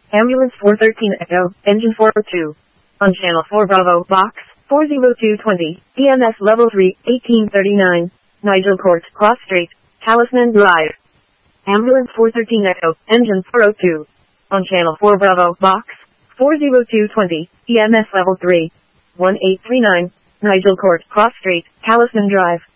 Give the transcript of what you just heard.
Ambulance 413 Echo, Engine 402. On Channel 4 Bravo, Box 40220, EMS Level 3, 1839, Nigel Court, Cross Street, Talisman Drive. Ambulance 413 Echo, Engine 402. On Channel 4 Bravo, Box 40220, EMS Level 3, 1839, Nigel Court, Cross Street, Talisman Drive.